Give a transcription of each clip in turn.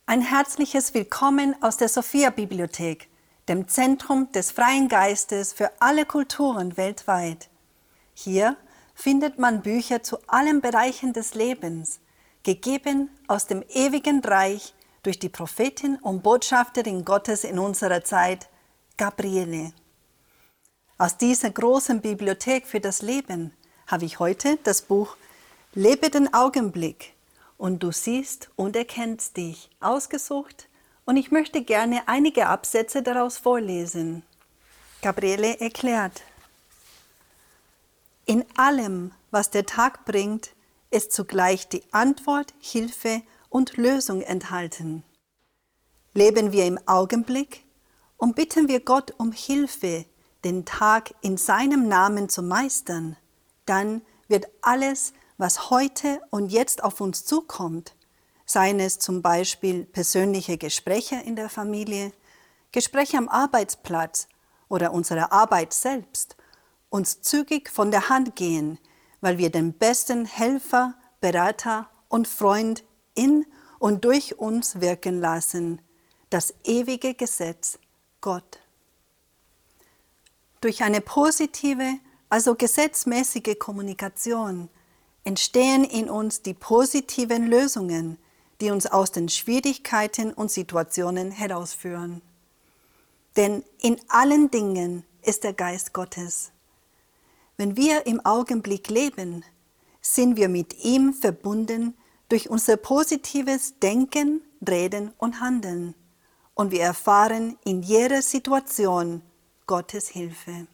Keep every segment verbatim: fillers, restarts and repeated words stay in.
Ein herzliches Willkommen aus der Sophia-Bibliothek, dem Zentrum des freien Geistes für alle Kulturen weltweit. Hier findet man Bücher zu allen Bereichen des Lebens, gegeben aus dem ewigen Reich durch die Prophetin und Botschafterin Gottes in unserer Zeit, Gabriele. Aus dieser großen Bibliothek für das Leben habe ich heute das Buch Lebe den Augenblick und du siehst und erkennst dich ausgesucht und ich möchte gerne einige Absätze daraus vorlesen. Gabriele erklärt: In allem, was der Tag bringt, ist zugleich die Antwort, Hilfe und Lösung enthalten. Leben wir im Augenblick und bitten wir Gott um Hilfe, den Tag in seinem Namen zu meistern, dann wird alles, was heute und jetzt auf uns zukommt, seien es zum Beispiel persönliche Gespräche in der Familie, Gespräche am Arbeitsplatz oder unsere Arbeit selbst, uns zügig von der Hand gehen, weil wir den besten Helfer, Berater und Freund in und durch uns wirken lassen, das ewige Gesetz, Gott. Durch eine positive, also gesetzmäßige Kommunikation entstehen in uns die positiven Lösungen, die uns aus den Schwierigkeiten und Situationen herausführen. Denn in allen Dingen ist der Geist Gottes. Wenn wir im Augenblick leben, sind wir mit ihm verbunden durch unser positives Denken, Reden und Handeln. Und wir erfahren in jeder Situation Gottes Hilfe.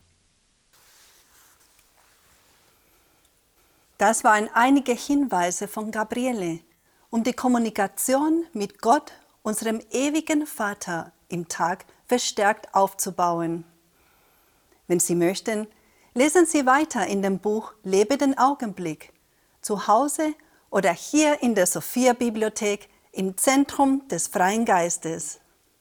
Das waren einige Hinweise von Gabriele, um die Kommunikation mit Gott, unserem ewigen Vater, im Tag verstärkt aufzubauen. Wenn Sie möchten, lesen Sie weiter in dem Buch Lebe den Augenblick, zu Hause oder hier in der Sophia-Bibliothek im Zentrum des freien Geistes.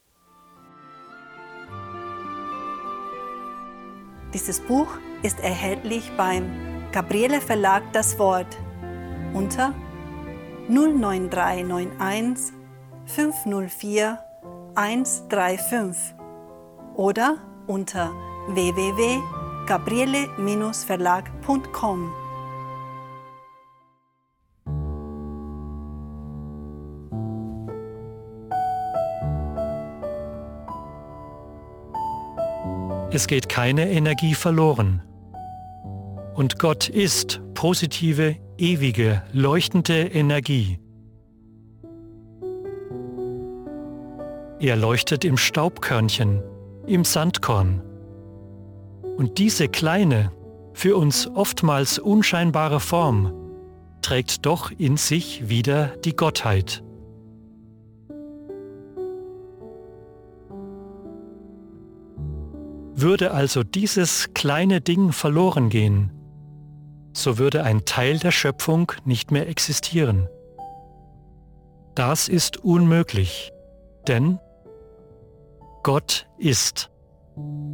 Dieses Buch ist erhältlich beim Gabriele Verlag Das Wort unter null neun drei neun eins fünf null vier eins drei fünf oder unter w w w punkt gabriele verlag punkt com. Es geht keine Energie verloren. Und Gott ist positive, ewige, leuchtende Energie. Er leuchtet im Staubkörnchen, im Sandkorn. Und diese kleine, für uns oftmals unscheinbare Form trägt doch in sich wieder die Gottheit. Würde also dieses kleine Ding verloren gehen, so würde ein Teil der Schöpfung nicht mehr existieren. Das ist unmöglich, denn Gott ist.